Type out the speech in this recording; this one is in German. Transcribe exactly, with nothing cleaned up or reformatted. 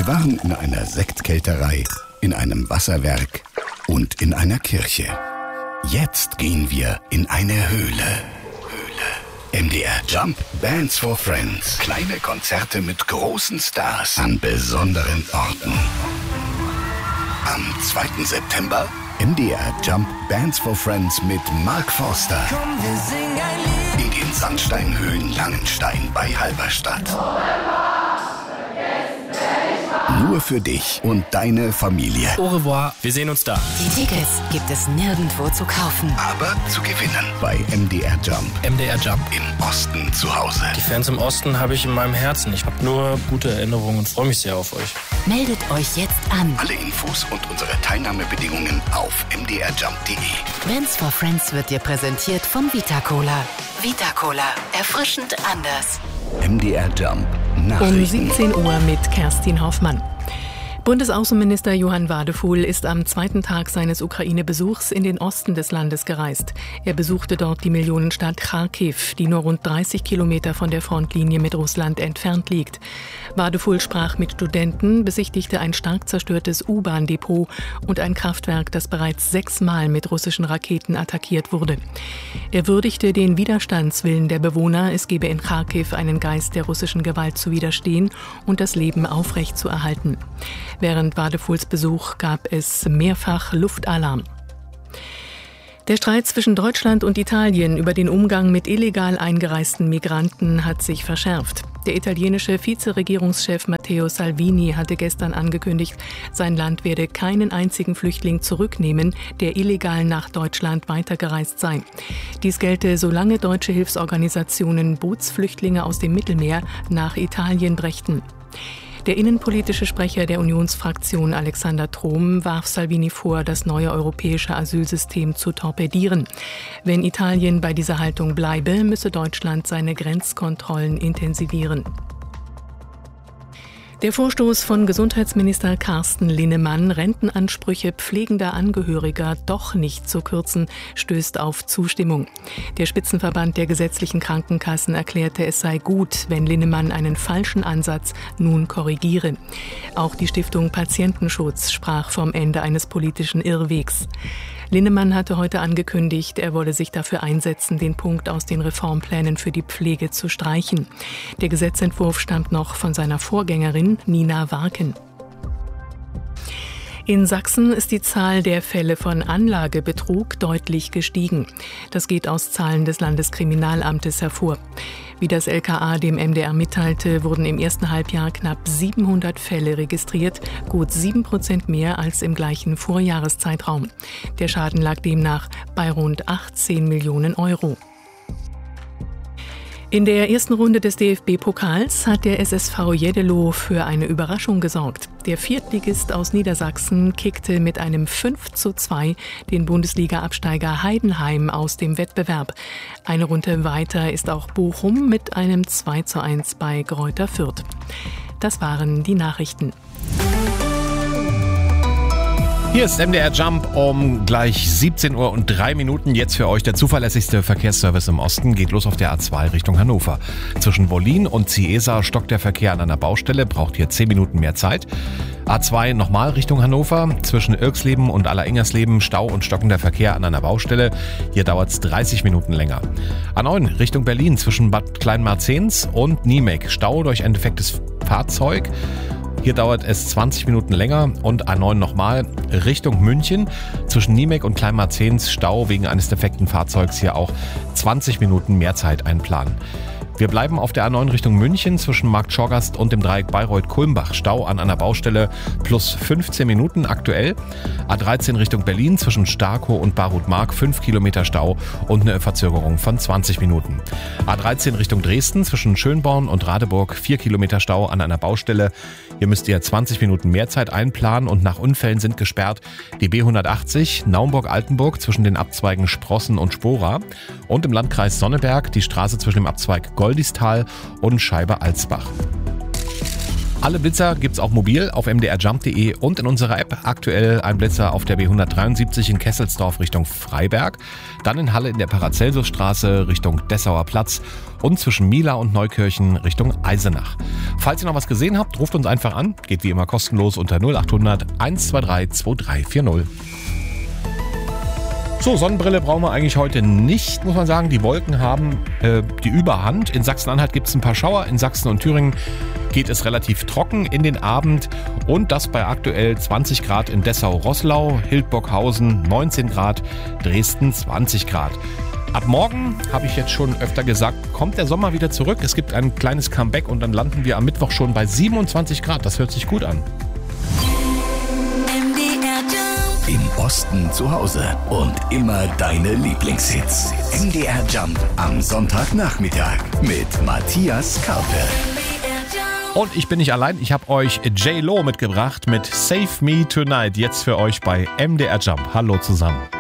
waren in einer Sektkälterei, in einem Wasserwerk und in einer Kirche. Jetzt gehen wir in eine Höhle. M D R Jump Bands for Friends. Kleine Konzerte mit großen Stars an besonderen Orten. Am zweiten September M D R Jump Bands for Friends mit Mark Forster. Komm, wir singen ein Lied. In den Sandsteinhöhen Langenstein bei Halberstadt. Nur für dich und deine Familie. Au revoir, wir sehen uns da. Die Tickets gibt es nirgendwo zu kaufen. Aber zu gewinnen bei M D R Jump. M D R Jump. Im Osten zu Hause. Die Fans im Osten habe ich in meinem Herzen. Ich habe nur gute Erinnerungen und freue mich sehr auf euch. Meldet euch jetzt an. Alle Infos und unsere Teilnahmebedingungen auf m d r jump punkt d e. Bands for Friends wird dir präsentiert von Vita Cola. Vita Cola. Erfrischend anders. M D R Jump. Nachrichten. Um siebzehn Uhr mit Kerstin Hoffmann. Bundesaußenminister Johann Wadefuhl ist am zweiten Tag seines Ukraine-Besuchs in den Osten des Landes gereist. Er besuchte dort die Millionenstadt Charkiw, die nur rund dreißig Kilometer von der Frontlinie mit Russland entfernt liegt. Wadefuhl sprach mit Studenten, besichtigte ein stark zerstörtes U-Bahn-Depot und ein Kraftwerk, das bereits sechsmal mit russischen Raketen attackiert wurde. Er würdigte den Widerstandswillen der Bewohner, es gebe in Charkiw einen Geist der russischen Gewalt zu widerstehen und das Leben aufrechtzuerhalten. Während Wadefuhls Besuch gab es mehrfach Luftalarm. Der Streit zwischen Deutschland und Italien über den Umgang mit illegal eingereisten Migranten hat sich verschärft. Der italienische Vizeregierungschef Matteo Salvini hatte gestern angekündigt, sein Land werde keinen einzigen Flüchtling zurücknehmen, der illegal nach Deutschland weitergereist sei. Dies gelte, solange deutsche Hilfsorganisationen Bootsflüchtlinge aus dem Mittelmeer nach Italien brächten. Der innenpolitische Sprecher der Unionsfraktion Alexander Trom warf Salvini vor, das neue europäische Asylsystem zu torpedieren. Wenn Italien bei dieser Haltung bleibe, müsse Deutschland seine Grenzkontrollen intensivieren. Der Vorstoß von Gesundheitsminister Carsten Linnemann, Rentenansprüche pflegender Angehöriger doch nicht zu kürzen, stößt auf Zustimmung. Der Spitzenverband der gesetzlichen Krankenkassen erklärte, es sei gut, wenn Linnemann einen falschen Ansatz nun korrigiere. Auch die Stiftung Patientenschutz sprach vom Ende eines politischen Irrwegs. Linnemann hatte heute angekündigt, er wolle sich dafür einsetzen, den Punkt aus den Reformplänen für die Pflege zu streichen. Der Gesetzentwurf stammt noch von seiner Vorgängerin Nina Warken. In Sachsen ist die Zahl der Fälle von Anlagebetrug deutlich gestiegen. Das geht aus Zahlen des Landeskriminalamtes hervor. Wie das L K A dem M D R mitteilte, wurden im ersten Halbjahr knapp siebenhundert Fälle registriert, gut sieben Prozent mehr als im gleichen Vorjahreszeitraum. Der Schaden lag demnach bei rund achtzehn Millionen Euro. In der ersten Runde des D F B-Pokals hat der S S V Jeddelo für eine Überraschung gesorgt. Der Viertligist aus Niedersachsen kickte mit einem fünf zu zwei den Bundesliga-Absteiger Heidenheim aus dem Wettbewerb. Eine Runde weiter ist auch Bochum mit einem zwei zu eins bei Greuther Fürth. Das waren die Nachrichten. Hier ist M D R Jump um gleich siebzehn Uhr und drei Minuten. Jetzt für euch der zuverlässigste Verkehrsservice im Osten. Geht los auf der A zwei Richtung Hannover. Zwischen Wollin und Ciesa stockt der Verkehr an einer Baustelle, braucht hier zehn Minuten mehr Zeit. A zwei nochmal Richtung Hannover. Zwischen Irksleben und Alleringgersleben Stau und stockender Verkehr an einer Baustelle. Hier dauert es dreißig Minuten länger. A neun Richtung Berlin zwischen Bad Kleinmarzens und Niemek. Stau durch ein defektes Fahrzeug. Hier dauert es zwanzig Minuten länger. Und A neun nochmal Richtung München. Zwischen Niemek und Kleinmarzens Stau wegen eines defekten Fahrzeugs, hier auch zwanzig Minuten mehr Zeit einplanen. Wir bleiben auf der A neun Richtung München zwischen Markt Schorgast und dem Dreieck Bayreuth-Kulmbach. Stau an einer Baustelle plus fünfzehn Minuten aktuell. A dreizehn Richtung Berlin zwischen Starkow und Barut-Mark fünf Kilometer Stau und eine Verzögerung von zwanzig Minuten. A dreizehn Richtung Dresden zwischen Schönborn und Radeburg vier Kilometer Stau an einer Baustelle. Hier müsst ihr zwanzig Minuten mehr Zeit einplanen und nach Unfällen sind gesperrt die B hundertachtzig Naumburg-Altenburg zwischen den Abzweigen Sprossen und Spora und im Landkreis Sonneberg die Straße zwischen dem Abzweig Goldistal und Scheibe-Alsbach. Alle Blitzer gibt's auch mobil auf m d r jump punkt d e und in unserer App. Aktuell ein Blitzer auf der B hundertdreiundsiebzig in Kesselsdorf Richtung Freiberg, dann in Halle in der Paracelsusstraße Richtung Dessauer Platz und zwischen Mila und Neukirchen Richtung Eisenach. Falls ihr noch was gesehen habt, ruft uns einfach an. Geht wie immer kostenlos unter null acht hundert eins zwei drei zwei drei vier null. So, Sonnenbrille brauchen wir eigentlich heute nicht, muss man sagen. Die Wolken haben äh, die Überhand. In Sachsen-Anhalt gibt es ein paar Schauer. In Sachsen und Thüringen geht es relativ trocken in den Abend. Und das bei aktuell zwanzig Grad in Dessau-Roßlau, Hildburghausen neunzehn Grad, Dresden zwanzig Grad. Ab morgen, habe ich jetzt schon öfter gesagt, kommt der Sommer wieder zurück. Es gibt ein kleines Comeback und dann landen wir am Mittwoch schon bei siebenundzwanzig Grad. Das hört sich gut an. Im Osten zu Hause und immer deine Lieblingshits. M D R Jump am Sonntagnachmittag mit Matthias Karpe. Und ich bin nicht allein, ich habe euch J-Lo mitgebracht mit Save Me Tonight. Jetzt für euch bei M D R Jump. Hallo zusammen.